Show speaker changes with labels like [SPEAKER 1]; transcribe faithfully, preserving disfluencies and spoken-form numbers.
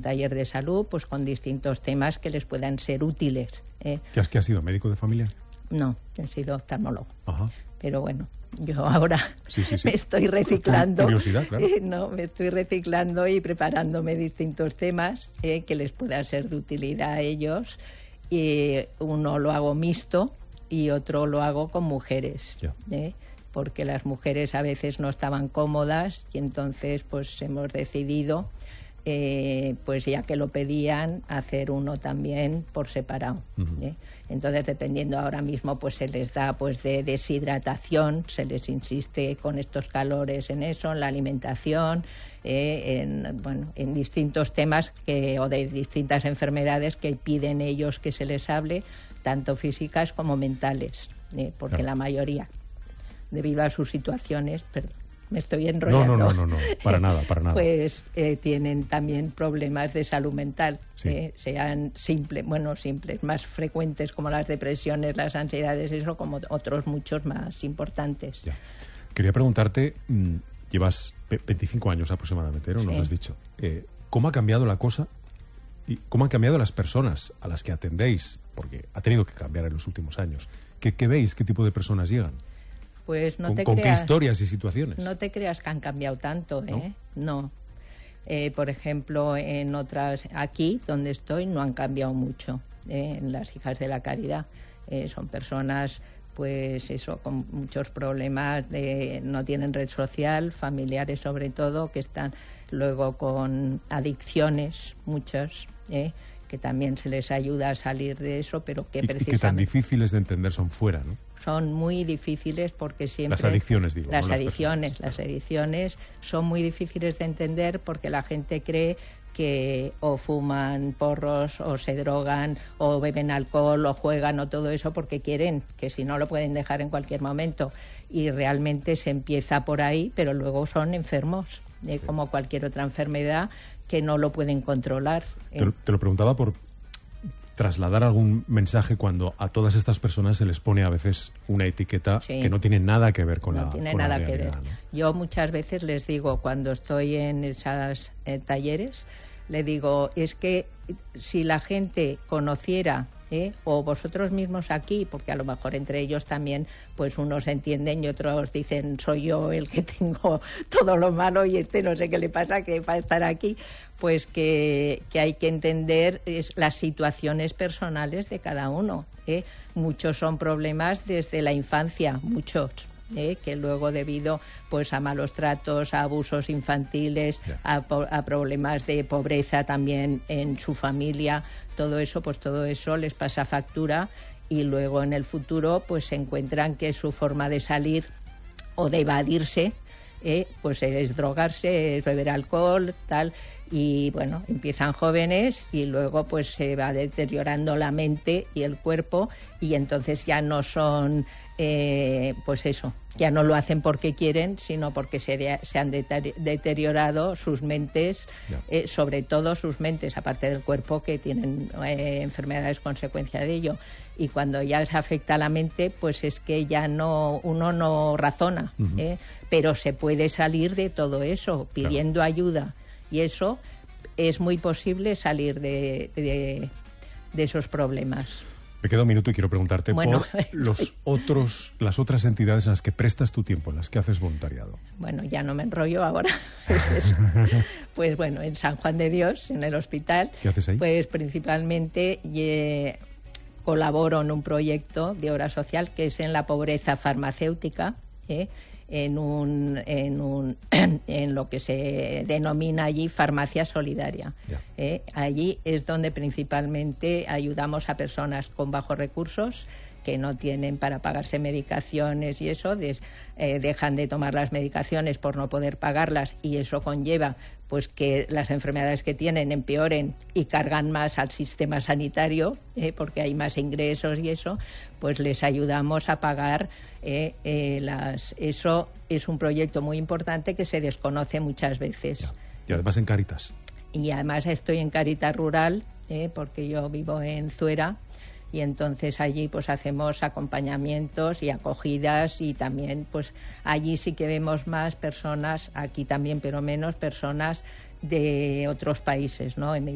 [SPEAKER 1] taller de salud, pues con distintos temas que les puedan ser útiles. ¿eh?
[SPEAKER 2] ¿Qué has, qué has sido? ¿Médico de familia?
[SPEAKER 1] No, he sido oftalmólogo.
[SPEAKER 2] Ajá.
[SPEAKER 1] Pero bueno, yo ahora
[SPEAKER 2] sí, sí, sí.
[SPEAKER 1] me estoy reciclando.
[SPEAKER 2] Curiosidad, claro.
[SPEAKER 1] Eh, no, me estoy reciclando y preparándome distintos temas eh, que les puedan ser de utilidad a ellos. Y uno lo hago mixto y otro lo hago con mujeres.
[SPEAKER 2] Ya.
[SPEAKER 1] ¿eh? Porque las mujeres a veces no estaban cómodas y entonces pues hemos decidido, eh, pues ya que lo pedían, hacer uno también por separado. Uh-huh. ¿eh? Entonces, dependiendo ahora mismo, pues se les da pues de deshidratación, se les insiste con estos calores en eso, en la alimentación, eh, en, bueno, en distintos temas que, o de distintas enfermedades que piden ellos que se les hable, tanto físicas como mentales, eh, porque claro. La mayoría, debido a sus situaciones, perdón, me estoy enrollando.
[SPEAKER 2] No, no, no, no, no. para nada, para nada.
[SPEAKER 1] Pues eh, tienen también problemas de salud mental,
[SPEAKER 2] sí.
[SPEAKER 1] eh, sean simples, bueno, simples, más frecuentes como las depresiones, las ansiedades, eso, como otros muchos más importantes.
[SPEAKER 2] Ya. Quería preguntarte, mmm, llevas veinticinco años aproximadamente, ¿no? Nos
[SPEAKER 1] sí.
[SPEAKER 2] has dicho. Eh, ¿Cómo ha cambiado la cosa y cómo han cambiado las personas a las que atendéis? Porque ha tenido que cambiar en los últimos años. ¿Qué, qué veis? ¿Qué tipo de personas llegan?
[SPEAKER 1] Pues no
[SPEAKER 2] ¿Con,
[SPEAKER 1] te
[SPEAKER 2] ¿Con
[SPEAKER 1] creas,
[SPEAKER 2] qué historias y situaciones?
[SPEAKER 1] No te creas que han cambiado tanto, ¿eh?
[SPEAKER 2] No.
[SPEAKER 1] No. Eh, por ejemplo, en otras, aquí donde estoy, no han cambiado mucho. Eh, en las Hijas de la Caridad eh, son personas, pues eso, con muchos problemas, de, no tienen red social, familiares sobre todo, que están luego con adicciones, muchos, ¿eh? que también se les ayuda a salir de eso, pero que
[SPEAKER 2] y,
[SPEAKER 1] precisamente...
[SPEAKER 2] Y que tan difíciles de entender son fuera, ¿no?
[SPEAKER 1] Son muy difíciles porque siempre...
[SPEAKER 2] Las adicciones, digo.
[SPEAKER 1] Las
[SPEAKER 2] no
[SPEAKER 1] adicciones,
[SPEAKER 2] las,
[SPEAKER 1] las adicciones son muy difíciles de entender porque la gente cree que o fuman porros, o se drogan, o beben alcohol, o juegan, o todo eso porque quieren, que si no lo pueden dejar en cualquier momento. Y realmente se empieza por ahí, pero luego son enfermos, eh, sí. como cualquier otra enfermedad, que no lo pueden controlar.
[SPEAKER 2] Te lo, te lo preguntaba por trasladar algún mensaje cuando a todas estas personas se les pone a veces una etiqueta sí. que no tiene nada que ver con
[SPEAKER 1] no
[SPEAKER 2] la
[SPEAKER 1] No tiene
[SPEAKER 2] con
[SPEAKER 1] nada
[SPEAKER 2] la
[SPEAKER 1] que
[SPEAKER 2] realidad,
[SPEAKER 1] ver.
[SPEAKER 2] ¿no?
[SPEAKER 1] Yo muchas veces les digo, cuando estoy en esos eh, talleres, le digo, es que si la gente conociera... ¿Eh? o vosotros mismos aquí, porque a lo mejor entre ellos también pues unos entienden y otros dicen soy yo el que tengo todo lo malo y este no sé qué le pasa que va a estar aquí, pues que, que hay que entender es, las situaciones personales de cada uno, ¿eh? Muchos son problemas desde la infancia, muchos ¿Eh? que luego debido pues a malos tratos, a abusos infantiles, yeah. a, a problemas de pobreza también en su familia, todo eso, pues todo eso les pasa factura y luego en el futuro pues se encuentran que su forma de salir o de evadirse eh, pues es drogarse, es beber alcohol, tal, y bueno, empiezan jóvenes y luego pues se va deteriorando la mente y el cuerpo y entonces ya no son eh, pues eso, ya no lo hacen porque quieren, sino porque se, de, se han deteriorado sus mentes, yeah. eh, sobre todo sus mentes, aparte del cuerpo, que tienen eh, enfermedades consecuencia de ello. Y cuando ya se afecta a la mente, pues es que ya no uno no razona, uh-huh. ¿eh? pero se puede salir de todo eso pidiendo claro. ayuda. Y eso es muy posible salir de, de, de esos problemas.
[SPEAKER 2] Me queda un minuto y quiero preguntarte
[SPEAKER 1] bueno,
[SPEAKER 2] por los otros, las otras entidades en las que prestas tu tiempo, en las que haces voluntariado.
[SPEAKER 1] Bueno, ya no me enrollo ahora. Es eso. Pues bueno, en San Juan de Dios, en el hospital.
[SPEAKER 2] ¿Qué haces ahí?
[SPEAKER 1] Pues principalmente eh, colaboro en un proyecto de obra social que es en la pobreza farmacéutica, ¿eh? en un en un en lo que se denomina allí farmacia solidaria.
[SPEAKER 2] Yeah.
[SPEAKER 1] ¿eh? Allí es donde principalmente ayudamos a personas con bajos recursos que no tienen para pagarse medicaciones y eso, des, eh, dejan de tomar las medicaciones por no poder pagarlas y eso conlleva pues que las enfermedades que tienen empeoren y cargan más al sistema sanitario, eh, porque hay más ingresos y eso, pues les ayudamos a pagar eh, eh, las... Eso es un proyecto muy importante que se desconoce muchas veces.
[SPEAKER 2] Ya. Y además en Cáritas.
[SPEAKER 1] Y además estoy en Cáritas Rural, eh, porque yo vivo en Zuera, y entonces allí pues hacemos acompañamientos y acogidas y también pues allí sí que vemos más personas, aquí también pero menos personas de otros países, ¿no?